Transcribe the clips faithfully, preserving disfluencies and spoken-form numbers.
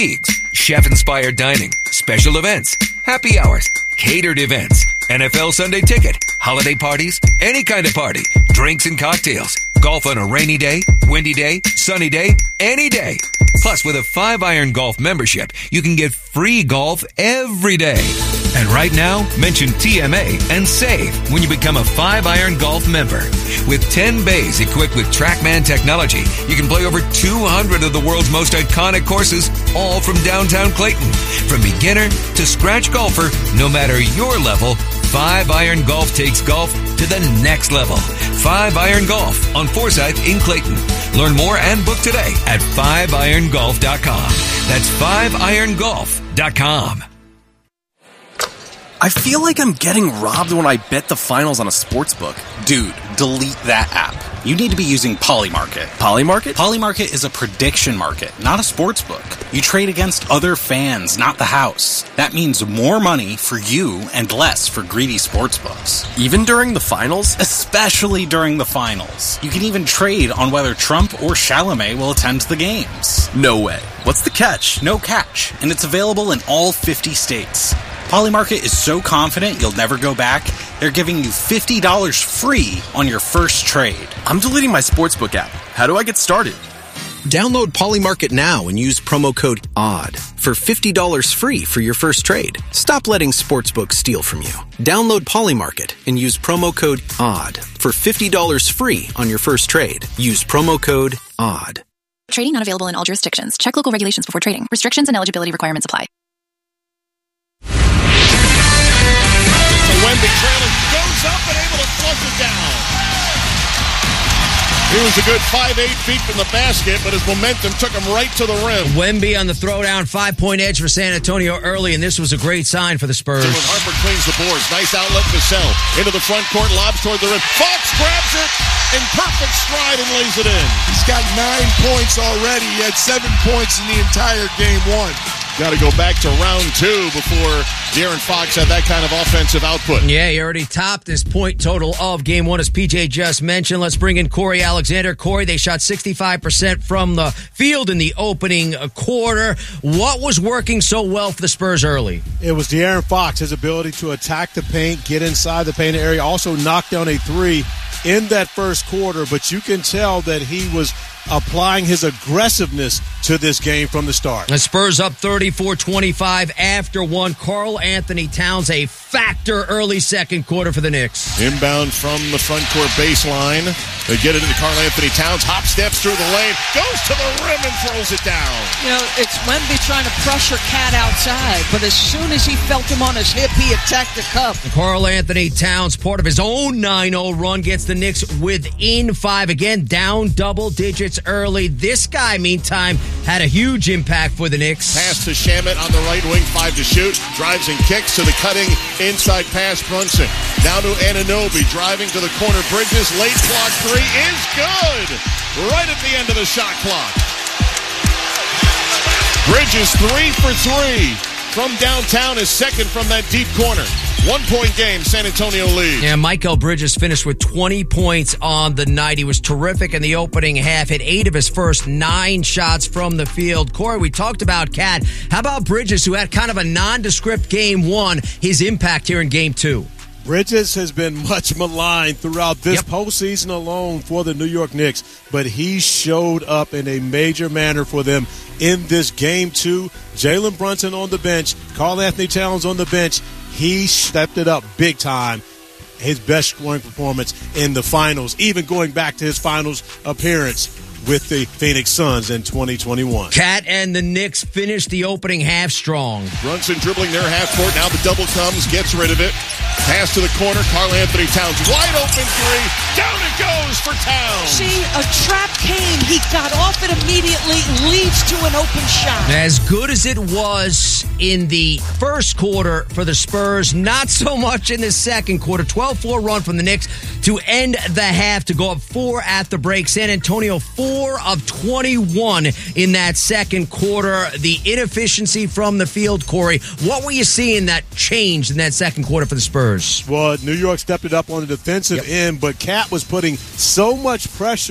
leagues, chef-inspired dining, special events, happy hours, catered events, N F L Sunday Ticket, holiday parties, any kind of party, drinks and cocktails, golf on a rainy day, windy day, sunny day, any day. Plus, with a five iron Golf membership, you can get free golf every day. And right now, mention T M A and save when you become a five iron Golf member. With ten bays equipped with TrackMan technology, you can play over two hundred of the world's most iconic courses, all from downtown Clayton. From beginner to scratch golfer, no matter your level, five iron Golf takes golf to the next level. five iron Golf on Forsyth in Clayton. Learn more and book today at five iron golf dot com. That's five iron golf dot com. I feel like I'm getting robbed when I bet the finals on a sports book. Dude, delete that app. You need to be using Polymarket. Polymarket? Polymarket is a prediction market, not a sports book. You trade against other fans, not the house. That means more money for you and less for greedy sports books. Even during the finals? Especially during the finals. You can even trade on whether Trump or Chalamet will attend the games. No way. What's the catch? No catch, and it's available in all fifty states. Polymarket is so confident you'll never go back, they're giving you fifty dollars free on your first trade. I'm deleting my sportsbook app. How do I get started? Download Polymarket now and use promo code O D D for fifty dollars free for your first trade. Stop letting sportsbooks steal from you. Download Polymarket and use promo code O D D for fifty dollars free on your first trade. Use promo code O D D. Trading not available in all jurisdictions. Check local regulations before trading. Restrictions and eligibility requirements apply. Wemby trailing, goes up and able to flush it down. He was a good five eight feet from the basket, but his momentum took him right to the rim. Wemby on the throwdown, five-point edge for San Antonio early, and this was a great sign for the Spurs. Dylan Harper cleans the boards. Nice outlet for Vassell. Into the front court, lobs toward the rim. Fox grabs it in perfect stride and lays it in. He's got nine points already. He had seven points in the entire game one. Got to go back to round two before De'Aaron Fox had that kind of offensive output. Yeah, he already topped this point total of game one, as P J just mentioned. Let's bring in Corey Alexander. Corey, they shot sixty-five percent from the field in the opening quarter. What was working so well for the Spurs early? It was De'Aaron Fox, his ability to attack the paint, get inside the paint area, also knock down a three in that first quarter, but you can tell that he was applying his aggressiveness to this game from the start. The Spurs up thirty-four twenty-five after one. Karl Anthony Towns, a factor early second quarter for the Knicks. Inbound from the front court baseline. They get it into Karl Anthony Towns. Hop steps through the lane, goes to the rim and throws it down. You know, it's Wemby trying to pressure Cat outside, but as soon as he felt him on his hip, he attacked the cup. Karl Anthony Towns, part of his own nine oh run, gets the Knicks within five. Again, down double digits early. This guy, meantime, had a huge impact for the Knicks. Pass to Shamet on the right wing, five to shoot. Drives and kicks to the cutting inside pass Brunson. Down to Anunoby, driving to the corner. Bridges, late clock three is good. Right at the end of the shot clock. Bridges three for three from downtown, is second from that deep corner. One-point game, San Antonio leads. Yeah, Mikal Bridges finished with twenty points on the night. He was terrific in the opening half, hit eight of his first nine shots from the field. Corey, we talked about Cat. How about Bridges, who had kind of a nondescript game one, his impact here in game two? Bridges has been much maligned throughout this yep. postseason alone for the New York Knicks, but he showed up in a major manner for them in this game two. Jalen Brunson on the bench, Karl Anthony Towns on the bench. He stepped it up big time. His best scoring performance in the finals, even going back to his finals appearance with the Phoenix Suns in twenty twenty-one. Cat and the Knicks finished the opening half strong. Brunson dribbling their half court. Now the double comes, gets rid of it. Pass to the corner. Karl Anthony Towns, wide open three. Down it goes for Towns. See, a trap came. He got off it immediately, leads to an open shot. As good as it was in the first quarter for the Spurs, not so much in the second quarter. twelve four run from the Knicks to end the half, to go up four at the break. San Antonio four of twenty-one in that second quarter. The inefficiency from the field, Corey. What were you seeing that changed in that second quarter for the Spurs? Well, New York stepped it up on the defensive yep. end, but Cat was putting so much pressure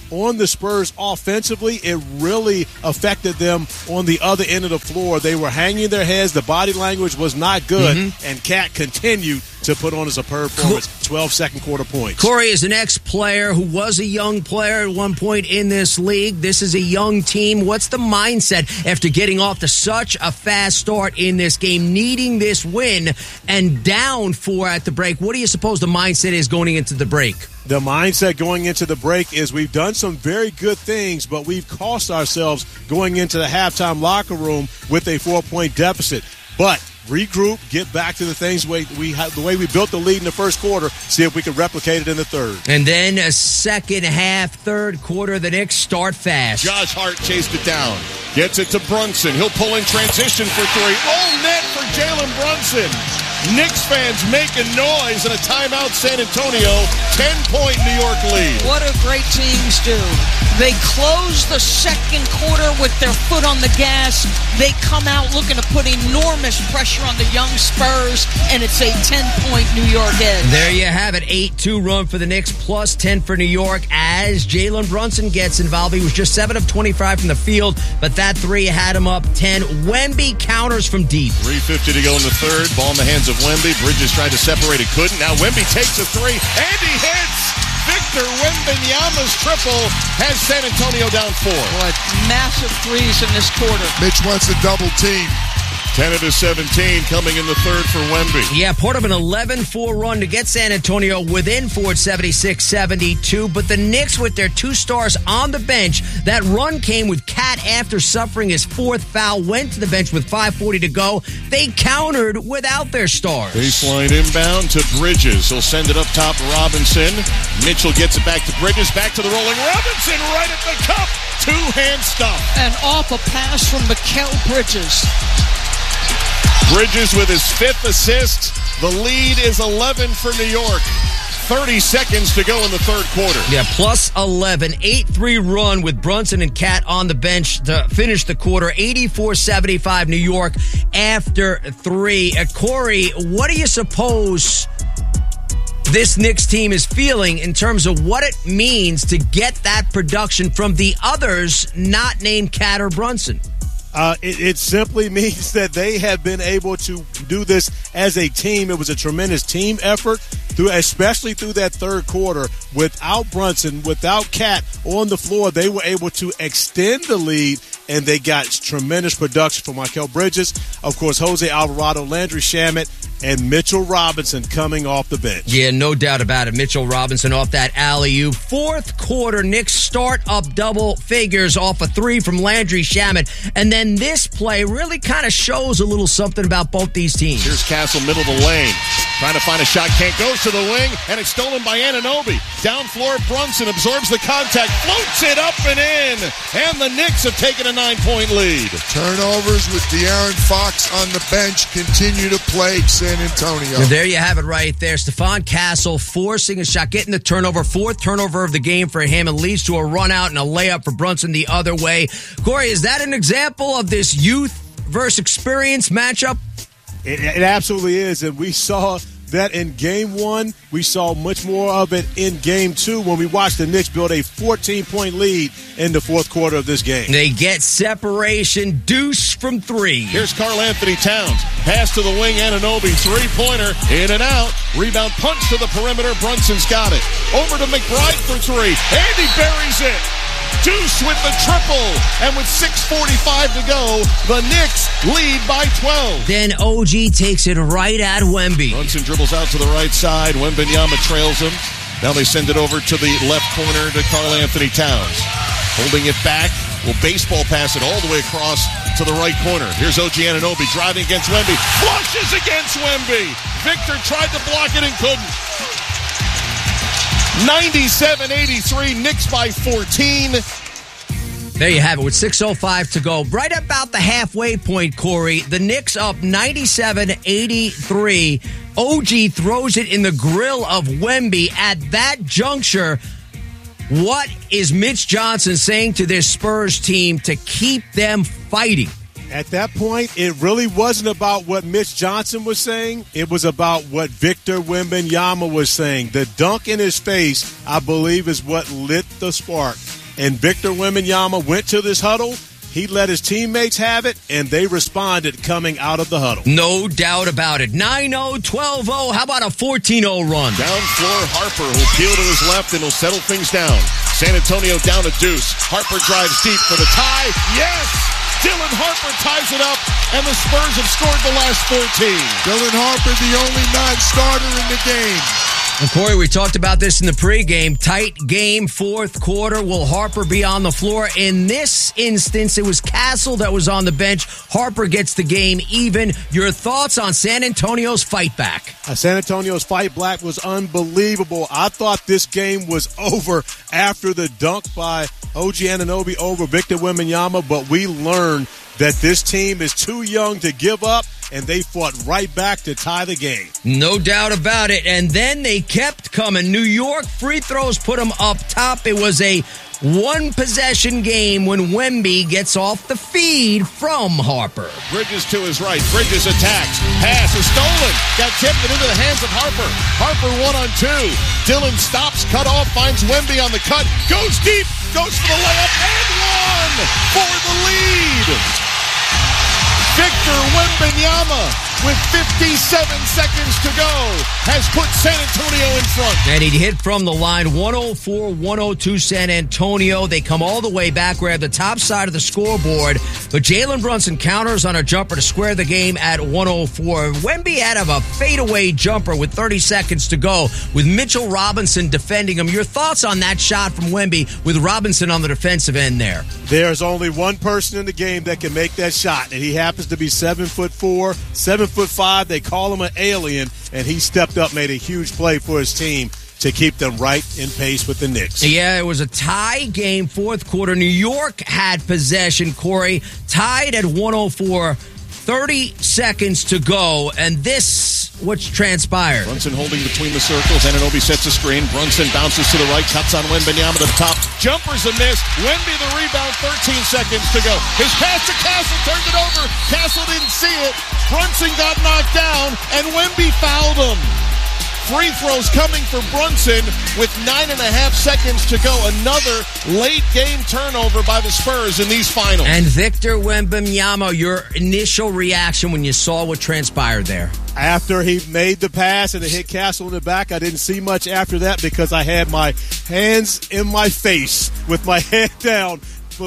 on the Spurs offensively, it really affected them on the other end of the floor. They were hanging their heads. The body language was not good, mm-hmm. and Cat continued to put on a superb performance. twelve second quarter points. Corey is an ex-player who was a young player at one point in this league. This is a young team. What's the mindset after getting off to such a fast start in this game, needing this win, and down four at the break? What do you suppose the mindset is going into the break? The mindset going into the break is we've done some very good things, but we've cost ourselves going into the halftime locker room with a four-point deficit. But regroup, get back to the things we, we the way we built the lead in the first quarter, see if we can replicate it in the third. And then a second half, third quarter, the Knicks start fast. Josh Hart chased it down. Gets it to Brunson. He'll pull in transition for three. All net for Jalen Brunson. Knicks fans making noise in a timeout. San Antonio, ten-point New York lead. What do great teams do? They close the second quarter with their foot on the gas. They come out looking to put enormous pressure on the young Spurs, and it's a ten-point New York edge. There you have it. eight two run for the Knicks, plus ten for New York as Jalen Brunson gets involved. He was just seven of twenty-five from the field, but that three had him up ten. Wemby counters from deep. three fifty to go in the third. Ball in the hands of Wemby. Bridges tried to separate it, couldn't. Now Wemby takes a three, and he hits! Victor Wembanyama's triple has San Antonio down four. What massive threes in this quarter. Mitch wants a double team. ten of the seventeen coming in the third for Wemby. Yeah, part of an eleven four run to get San Antonio within four, seventy-six seventy-two. But the Knicks, with their two stars on the bench, that run came with Cat after suffering his fourth foul, went to the bench with five forty to go. They countered without their stars. Baseline inbound to Bridges. He'll send it up top, Robinson. Mitchell gets it back to Bridges, back to the rolling Robinson, right at the cup. Two-hand stuff. And off a pass from Mikal Bridges. Bridges with his fifth assist. The lead is eleven for New York. thirty seconds to go in the third quarter. Yeah, plus eleven. eight three run with Brunson and Cat on the bench to finish the quarter. eighty-four seventy-five New York after three. Uh, Corey, what do you suppose this Knicks team is feeling in terms of what it means to get that production from the others not named Cat or Brunson? Uh, it, it simply means that they have been able to do this as a team. It was a tremendous team effort, through, especially through that third quarter. Without Brunson, without Cat on the floor, they were able to extend the lead, and they got tremendous production from Mikal Bridges, of course, Jose Alvarado, Landry Shamet, and Mitchell Robinson coming off the bench. Yeah, no doubt about it. Mitchell Robinson off that alley-oop. Fourth quarter, Knicks start up double figures off a three from Landry Shamet. And then this play really kind of shows a little something about both these teams. Here's Castle, middle of the lane. Trying to find a shot, can't, goes to the wing, and it's stolen by Anunoby. Down floor, Brunson absorbs the contact, floats it up and in, and the Knicks have taken a nine-point lead. Turnovers with De'Aaron Fox on the bench continue to plague San Antonio. And there you have it right there. Stephon Castle forcing a shot, getting the turnover, fourth turnover of the game for him, and leads to a run out and a layup for Brunson the other way. Corey, is that an example of this youth versus experience matchup? It, it absolutely is, and we saw that in game one. We saw much more of it in game two when we watched the Knicks build a fourteen-point lead in the fourth quarter of this game. They get separation, deuce from three. Here's Karl Anthony Towns. Pass to the wing, Anunoby, three-pointer, in and out. Rebound punch to the perimeter, Brunson's got it. Over to McBride for three, and he buries it. Deuce with the triple, and with six forty-five to go, the Knicks lead by twelve. Then O G takes it right at Wemby. Brunson dribbles out to the right side. Wembanyama trails him. Now they send it over to the left corner to Karl Anthony Towns. Holding it back, will baseball pass it all the way across to the right corner. Here's O G Anunoby driving against Wemby. Flushes against Wemby. Victor tried to block it and couldn't. ninety-seven eighty-three, Knicks by fourteen. There you have it with six oh five to go. Right about the halfway point, Corey. The Knicks up ninety-seven eighty-three. O G throws it in the grill of Wemby. At that juncture, what is Mitch Johnson saying to this Spurs team to keep them fighting? At that point, it really wasn't about what Mitch Johnson was saying. It was about what Victor Wembanyama was saying. The dunk in his face, I believe, is what lit the spark. And Victor Wembanyama went to this huddle. He let his teammates have it, and they responded coming out of the huddle. No doubt about it. nine oh, twelve oh. How about a fourteen oh run? Down floor, Harper will peel to his left and will settle things down. San Antonio down a deuce. Harper drives deep for the tie. Yes! Dylan Harper ties it up, and the Spurs have scored the last fourteen. Dylan Harper, the only non-starter in the game. And Corey, we talked about this in the pregame. Tight game, fourth quarter. Will Harper be on the floor? In this instance, it was Castle that was on the bench. Harper gets the game even. Your thoughts on San Antonio's fight back? Uh, San Antonio's fight back was unbelievable. I thought this game was over after the dunk by O G Anunoby over Victor Wembanyama, but we learned that this team is too young to give up, and they fought right back to tie the game. No doubt about it. And then they kept coming. New York free throws put them up top. It was a one-possession game when Wemby gets off the feed from Harper. Bridges to his right. Bridges attacks. Pass is stolen. Got tipped and into the hands of Harper. Harper one on two. Dylan stops, cut off, finds Wemby on the cut. Goes deep. Goes for the layup and one for the lead. Victor Wembanyama, with fifty-seven seconds to go, has put San Antonio in front. And he hit from the line, one oh four one oh two San Antonio. They come all the way back. We're at the top side of the scoreboard. But Jalen Brunson counters on a jumper to square the game at one oh four. Wemby had a fadeaway jumper with thirty seconds to go with Mitchell Robinson defending him. Your thoughts on that shot from Wemby with Robinson on the defensive end there? There's only one person in the game that can make that shot, and he happens to be seven foot four, seven foot five. They call him an alien, and he stepped up, made a huge play for his team to keep them right in pace with the Knicks. Yeah, it was a tie game, fourth quarter. New York had possession, Corey, tied at one oh four, thirty seconds to go, and this what's transpired. Brunson holding between the circles. Anunoby sets a screen. Brunson bounces to the right, cuts on Wembanyama to the top. Jumper's a miss. Wemby the rebound, thirteen seconds to go. His pass to Castle, turned it over. Castle didn't see it. Brunson got knocked down, and Wemby fouled him. Free throws coming for Brunson with nine and a half seconds to go. Another late game turnover by the Spurs in these finals. And Victor Wembanyama, your initial reaction when you saw what transpired there? After he made the pass and it hit Castle in the back, I didn't see much after that because I had my hands in my face with my head down,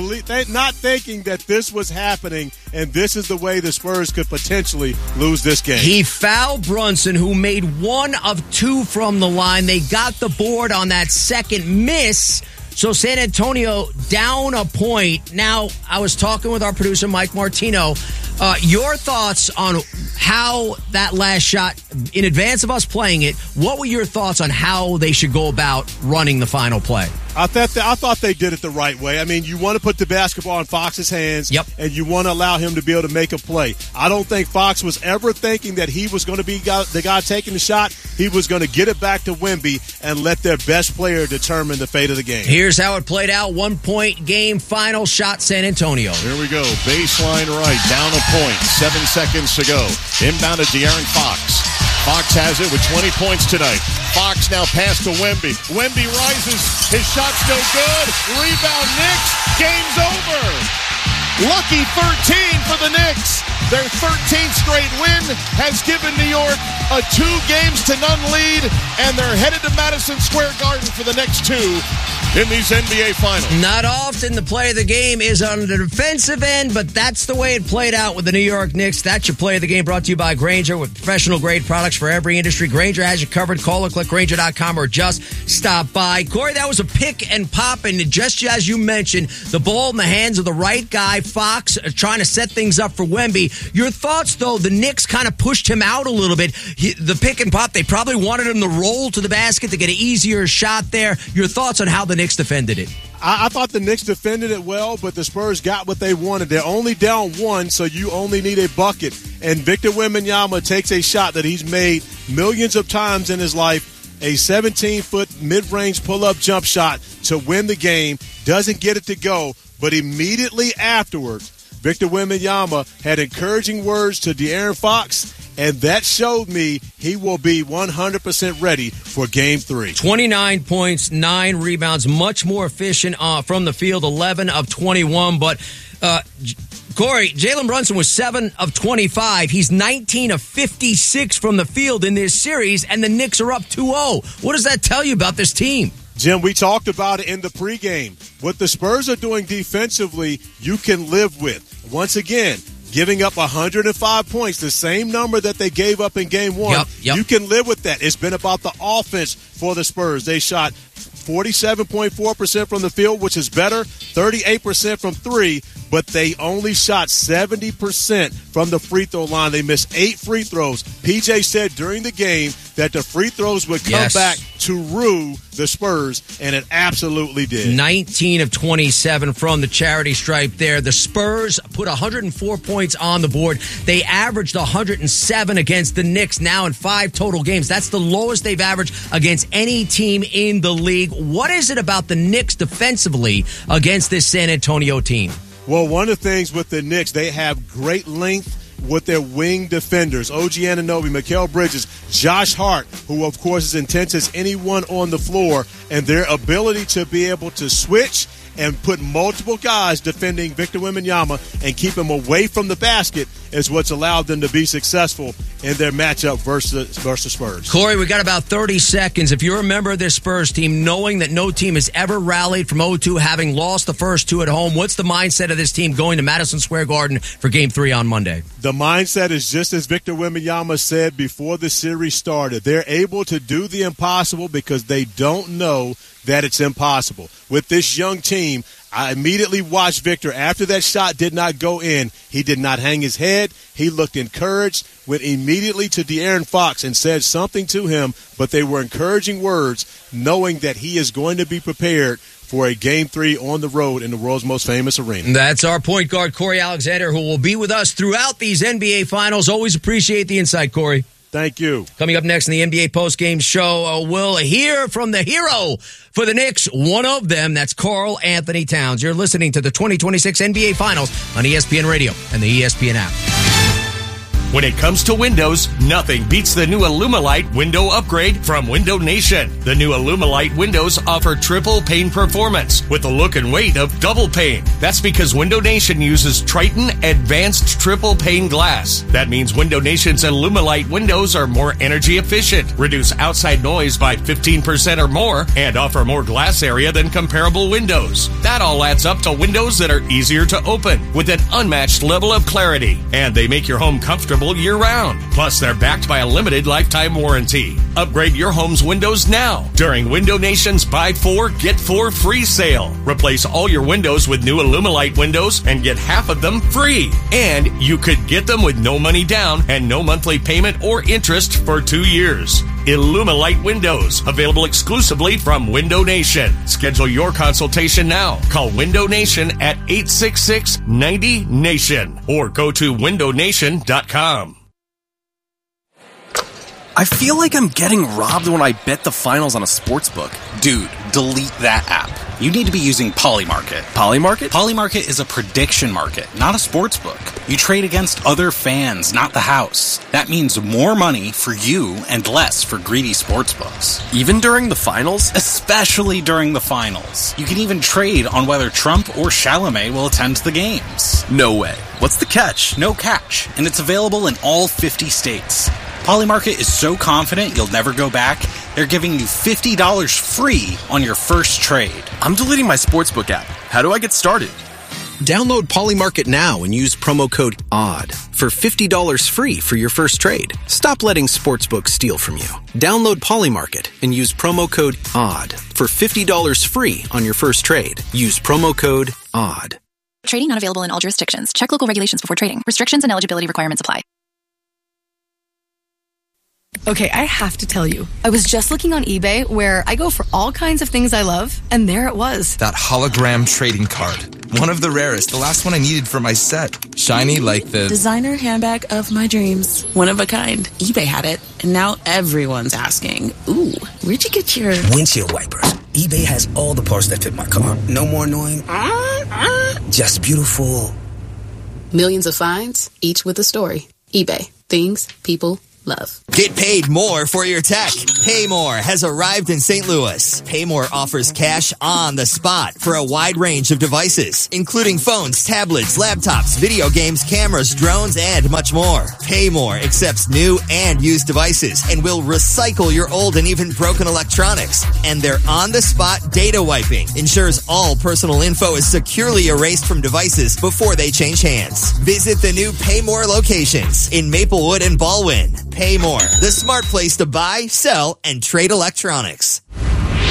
not thinking that this was happening, and this is the way the Spurs could potentially lose this game. He fouled Brunson, who made one of two from the line. They got the board on that second miss, so San Antonio down a point. Now, I was talking with our producer, Mike Martino. Uh, your thoughts on how that last shot, in advance of us playing it, what were your thoughts on how they should go about running the final play? I thought they, I thought they did it the right way. I mean, you want to put the basketball in Fox's hands, yep, and you want to allow him to be able to make a play. I don't think Fox was ever thinking that he was going to be the guy taking the shot. He was going to get it back to Wemby and let their best player determine the fate of the game. Here's how it played out. One-point game, final shot, San Antonio. Here we go. Baseline right, down a point. Seven seconds to go. Inbound to De'Aaron Fox. Fox has it with twenty points tonight. Fox now pass to Wemby. Wemby rises. His shot's no good. Rebound Knicks. Game's over. Lucky thirteen for the Knicks. Their thirteenth straight win has given New York a two games to none lead, and they're headed to Madison Square Garden for the next two in these N B A Finals. Not often the play of the game is on the defensive end, but that's the way it played out with the New York Knicks. That's your play of the game, brought to you by Grainger, with professional-grade products for every industry. Grainger has you covered. Call or click Grainger dot com or just stop by. Corey, that was a pick and pop, and just as you mentioned, the ball in the hands of the right guy, Fox, trying to set things up for Wemby. Your thoughts, though, the Knicks kind of pushed him out a little bit. He, the pick and pop, they probably wanted him to roll to the basket to get an easier shot there. Your thoughts on how the Knicks defended it? I, I thought the Knicks defended it well, but the Spurs got what they wanted. They're only down one, so you only need a bucket. And Victor Wembanyama takes a shot that he's made millions of times in his life, a seventeen-foot mid-range pull-up jump shot to win the game. Doesn't get it to go, but immediately afterwards, Victor Wembanyama had encouraging words to De'Aaron Fox, and that showed me he will be one hundred percent ready for game three. twenty-nine points, nine rebounds, much more efficient uh, from the field, eleven of twenty-one. But, uh, Corey, Jalen Brunson was seven of twenty-five. He's nineteen of fifty-six from the field in this series, and the Knicks are up two oh. What does that tell you about this team? Jim, we talked about it in the pregame. What the Spurs are doing defensively, you can live with. Once again, giving up one hundred five points, the same number that they gave up in game one. Yep, yep. You can live with that. It's been about the offense for the Spurs. They shot forty-seven point four percent from the field, which is better, thirty-eight percent from three, but they only shot seventy percent from the free throw line. They missed eight free throws. P J said during the game that the free throws would come Yes. back to rue the Spurs, and it absolutely did. nineteen of twenty-seven from the charity stripe there. The Spurs put one hundred four points on the board. They averaged one hundred seven against the Knicks now in five total games. That's the lowest they've averaged against any team in the league. What is it about the Knicks defensively against this San Antonio team? Well, one of the things with the Knicks, they have great length with their wing defenders. O G Anunoby, Mikal Bridges, Josh Hart, who, of course, is intense as anyone on the floor, and their ability to be able to switch and put multiple guys defending Victor Wembanyama and keep him away from the basket is what's allowed them to be successful in their matchup versus, versus Spurs. Corey, we got about thirty seconds. If you're a member of this Spurs team, knowing that no team has ever rallied from oh two, having lost the first two at home, what's the mindset of this team going to Madison Square Garden for Game three on Monday? The mindset is just as Victor Wembanyama said before the series started. They're able to do the impossible because they don't know that it's impossible. With this young team, I immediately watched Victor. After that shot did not go in, he did not hang his head. He looked encouraged, went immediately to De'Aaron Fox and said something to him, but they were encouraging words, knowing that he is going to be prepared for a game three on the road in the world's most famous arena. That's our point guard, Corey Alexander, who will be with us throughout these N B A Finals. Always appreciate the insight, Corey. Thank you. Coming up next in the N B A postgame show, uh, we'll hear from the hero for the Knicks, one of them. That's Karl Anthony Towns. You're listening to the twenty twenty-six N B A Finals on E S P N Radio and the E S P N app. When it comes to windows, nothing beats the new Illumilite window upgrade from Window Nation. The new Illumilite windows offer triple pane performance with the look and weight of double pane. That's because Window Nation uses Triton Advanced Triple Pane Glass. That means Window Nation's Illumilite windows are more energy efficient, reduce outside noise by fifteen percent or more, and offer more glass area than comparable windows. That all adds up to windows that are easier to open with an unmatched level of clarity, and they make your home comfortable year-round. Plus, they're backed by a limited lifetime warranty. Upgrade your home's windows now during Window Nation's Buy Four, Get Four free sale. Replace all your windows with new Illumilite windows and get half of them free. And you could get them with no money down and no monthly payment or interest for two years. Illumilite windows, available exclusively from Window Nation. Schedule your consultation now. Call Window Nation at eight six six, nine zero, nation or go to window nation dot com. I feel like I'm getting robbed when I bet the finals on a sports book. Dude, delete that app. You need to be using Polymarket. Polymarket? Polymarket is a prediction market, not a sports book. You trade against other fans, not the house. That means more money for you and less for greedy sports books. Even during the finals? Especially during the finals. You can even trade on whether Trump or Chalamet will attend the games. No way. What's the catch? No catch, and it's available in all fifty states. Polymarket is so confident you'll never go back, they're giving you fifty dollars free on your first trade. I'm deleting my sportsbook app. How do I get started? Download Polymarket now and use promo code O D D for fifty dollars free for your first trade. Stop letting sportsbooks steal from you. Download Polymarket and use promo code O D D for fifty dollars free on your first trade. Use promo code O D D. Trading not available in all jurisdictions. Check local regulations before trading. Restrictions and eligibility requirements apply. Okay, I have to tell you, I was just looking on eBay where I go for all kinds of things I love, and there it was. That hologram trading card. One of the rarest. The last one I needed for my set. Shiny like the... designer handbag of my dreams. One of a kind. eBay had it, and now everyone's asking, ooh, where'd you get your... windshield wipers. eBay has all the parts that fit my car. No more annoying... just beautiful... Millions of finds, each with a story. eBay. Things people love. Get paid more for your tech. Paymore has arrived in Saint Louis. Paymore offers cash on the spot for a wide range of devices, including phones, tablets, laptops, video games, cameras, drones, and much more. Paymore accepts new and used devices and will recycle your old and even broken electronics. And their on-the-spot data wiping ensures all personal info is securely erased from devices before they change hands. Visit the new Paymore locations in Maplewood and Baldwin. Paymore, the smart place to buy, sell, and trade electronics.